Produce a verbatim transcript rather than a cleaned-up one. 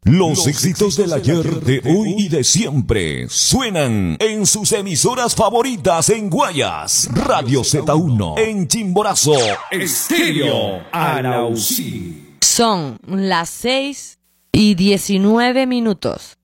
Los éxitos del ayer, de hoy y de siempre suenan en sus emisoras favoritas en Guayas, Radio Z uno, en Chimborazo, Estéreo Arausí. Son las seis y diecinueve minutos.